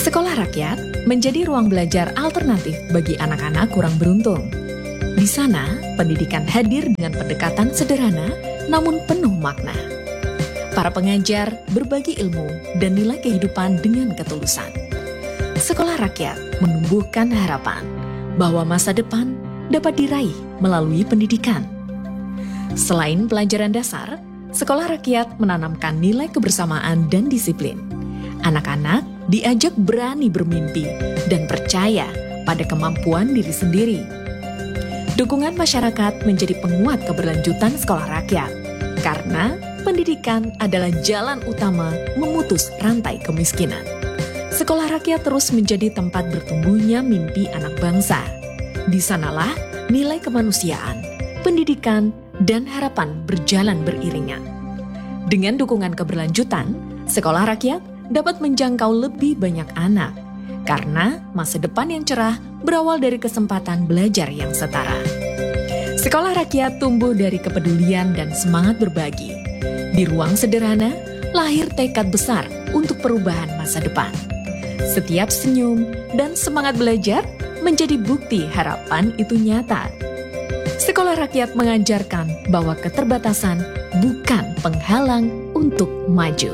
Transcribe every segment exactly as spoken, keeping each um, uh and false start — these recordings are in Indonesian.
Sekolah rakyat menjadi ruang belajar alternatif bagi anak-anak kurang beruntung. Di sana, pendidikan hadir dengan pendekatan sederhana namun penuh makna. Para pengajar berbagi ilmu dan nilai kehidupan dengan ketulusan. Sekolah rakyat menumbuhkan harapan bahwa masa depan dapat diraih melalui pendidikan. Selain pelajaran dasar, sekolah rakyat menanamkan nilai kebersamaan dan disiplin. Anak-anak diajak berani bermimpi dan percaya pada kemampuan diri sendiri. Dukungan masyarakat menjadi penguat keberlanjutan sekolah rakyat, karena pendidikan adalah jalan utama memutus rantai kemiskinan. Sekolah rakyat terus menjadi tempat bertumbuhnya mimpi anak bangsa. Di sanalah nilai kemanusiaan, pendidikan, dan harapan berjalan beriringan. Dengan dukungan keberlanjutan, sekolah rakyat dapat menjangkau lebih banyak anak, karena masa depan yang cerah berawal dari kesempatan belajar yang setara. Sekolah rakyat tumbuh dari kepedulian dan semangat berbagi. Di ruang sederhana, lahir tekad besar untuk perubahan masa depan. Setiap senyum dan semangat belajar menjadi bukti harapan itu nyata. Sekolah rakyat mengajarkan bahwa keterbatasan bukan penghalang untuk maju.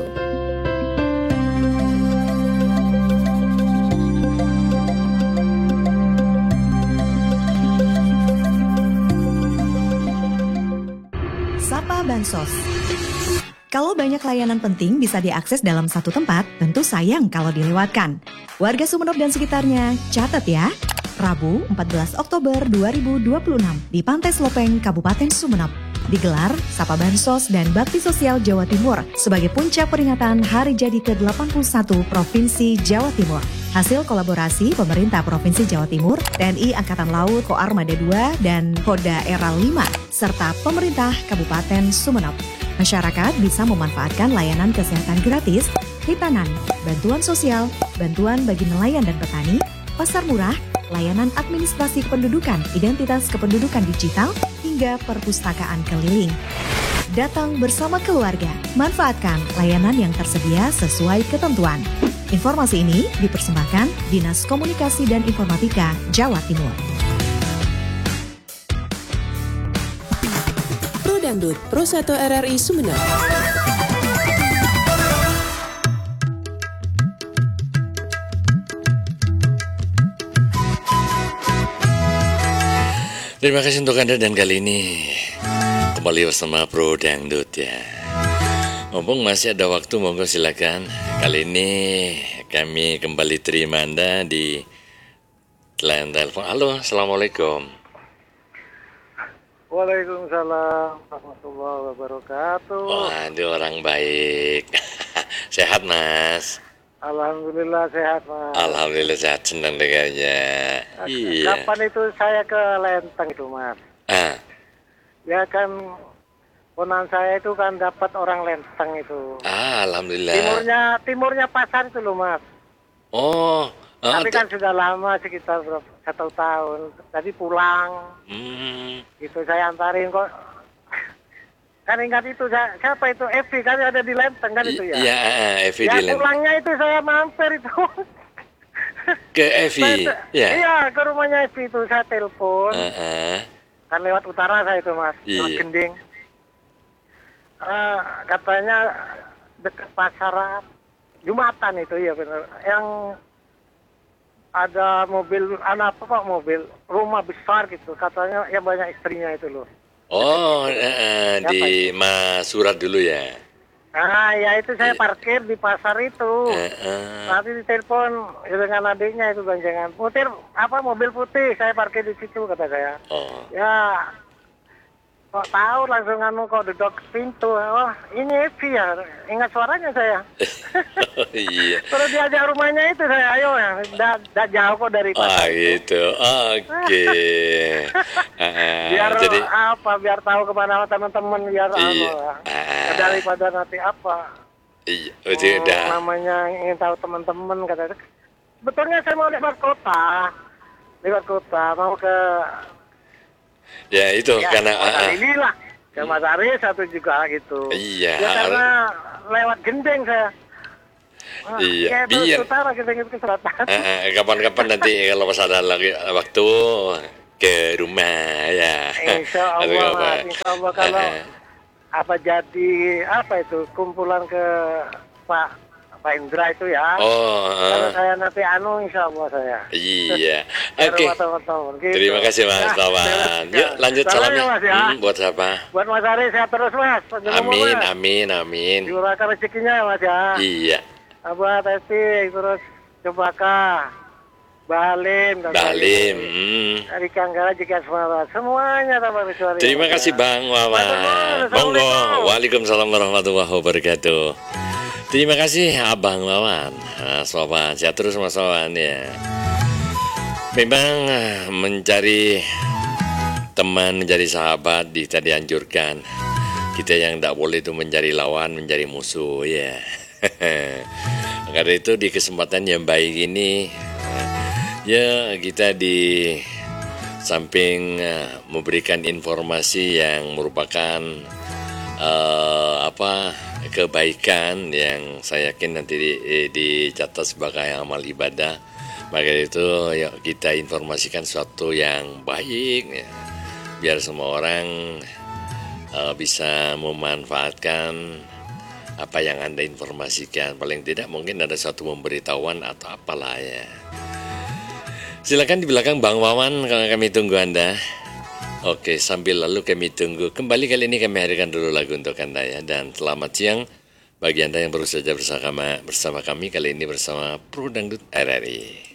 Sapa Bansos. Kalau banyak layanan penting bisa diakses dalam satu tempat, tentu sayang kalau dilewatkan. Warga Sumeneb dan sekitarnya, catat ya. Rabu, empat belas Oktober dua ribu dua puluh enam di Pantai Slopeng, Kabupaten Sumeneb. Digelar Sapa Bansos dan Bakti Sosial Jawa Timur sebagai puncak peringatan Hari Jadi ke delapan puluh satu Provinsi Jawa Timur. Hasil kolaborasi pemerintah Provinsi Jawa Timur, T N I Angkatan Laut Koarmada dua dan Koda Era lima, serta pemerintah Kabupaten Sumeneb. Masyarakat bisa memanfaatkan layanan kesehatan gratis, hitanan, bantuan sosial, bantuan bagi nelayan dan petani, pasar murah, layanan administrasi kependudukan, identitas kependudukan digital, hingga perpustakaan keliling. Datang bersama keluarga, manfaatkan layanan yang tersedia sesuai ketentuan. Informasi ini dipersembahkan Dinas Komunikasi dan Informatika Jawa Timur. Pro Dangdut, Pro satu R R I Sumeneb. Terima kasih untuk Anda, dan kali ini kembali bersama Pro Dangdut ya. Mumpung masih ada waktu, monggo silakan. Kali ini kami kembali terima Anda di line telepon. Halo, Assalamualaikum. Waalaikumsalam warahmatullahi wabarakatuh. Waduh, orang baik. Sehat, Mas? Alhamdulillah sehat, Mas. Alhamdulillah sehat, senang dengarnya. Iya. Kapan itu saya ke Lenteng itu, Mas? Ah. Ya kan, ponan saya itu kan dapat orang Lenteng itu. Ah, alhamdulillah. Timurnya, timurnya pasar itu loh, Mas. Oh. Ah, Tapi kan sudah lama, sekitar berapa, satu tahun. Tadi pulang. Hmm. Gitu saya antarin kok. Kan ingat itu, saya, siapa itu? Evi kan ada di Lenteng kan itu ya? Iya, Evi ya, di Lenteng. pulangnya itu saya mampir itu. Ke Evi? Saya, ya. Iya, ke rumahnya Evi itu saya telepon. Uh-uh. Kan lewat utara saya itu, Mas. Iya. Lewat Gending. Uh, katanya dekat pasar Jumatan itu, ya benar. Yang ada mobil, anak apa pak mobil, rumah besar gitu. Katanya ya banyak istrinya itu loh. Oh, uh, di Mas Surat dulu ya? Ah, ya itu saya parkir di pasar itu. Uh, uh. Nanti ditelepon ya, dengan adiknya itu ganjangan. Putir, apa mobil putih, saya parkir di situ kata saya. Oh. Ya, kok tahu langsung anu kok duduk pintu. Oh, ini Evi ya. Ingat suaranya saya. Iya. Terus diajak rumahnya itu saya, ayo ya. Dah, dah jauh kok dari pasar. Ah, gitu. Oke. Biar Jadi apa? Biar tahu kemana teman-teman, biar iya. anu lah. Ah. Daripada nanti apa? Iya, Oh, udah. namanya ingin tahu teman-teman katanya. Sebetulnya saya mau lewat kota, lewat kota mau ke Ya itu ya, karena kota ah, ini lah, ke Mas Aris satu juga gitu. Iya. Ya karena lewat Gendeng saya. Ah, Iya, ya, terus biar. ke utara kita gitu ke selatan. Eh, eh, kapan-kapan nanti kalau pas ada lagi waktu ke rumah ya. Insya Atau Allah, apa? Mas. Insya Allah kalau Eh, eh. apa jadi apa itu kumpulan ke Pak Pak Indra itu ya. Oh, Kalau eh. saya nanti anu Insya Allah saya. Iya. Biar Oke. rumah teman-teman, gitu. Terima kasih Mas Nah, Tawan. ya. Yuk lanjut Salam salamnya. ya, Mas, ya. Hmm, buat siapa? Buat Mas Ari sehat terus Mas. Panjang umur, Amin, Mas. amin, amin. Diurahkan rezekinya ya Mas ya. Iya. Abah Testi terus Cempaka, Balim, dan Dalim. sebagainya. Hmm. Dari Kanggara jika semua semuanya tambah kecuali. Terima Mas, kasih ya. Bang Wawan. Assalamualaikum. Monggo. Waalaikumsalam warahmatullahi wabarakatuh. Terima kasih Abang Wawan. Mas Wawan, sehat terus Mas Wawan ya. Memang eh, mencari teman, mencari sahabat kita dianjurkan. Kita yang tidak boleh itu mencari lawan, mencari musuh ya. Karena itu di kesempatan yang baik ini ya kita di samping eh, memberikan informasi yang merupakan eh, apa kebaikan yang saya yakin nanti di, eh, dicatat sebagai amal ibadah. Maka itu ya kita informasikan sesuatu yang baik ya. Biar semua orang eh, bisa memanfaatkan apa yang Anda informasikan. Paling tidak mungkin ada suatu pemberitahuan atau apalah ya. Silakan di belakang Bang Wawan, kami tunggu Anda. Oke, sambil lalu kami tunggu. Kembali kali ini kami hadirkan dulu lagu untuk Anda ya. Dan selamat siang bagi Anda yang baru saja bersama, bersama kami kali ini bersama Pro Dangdut R R I.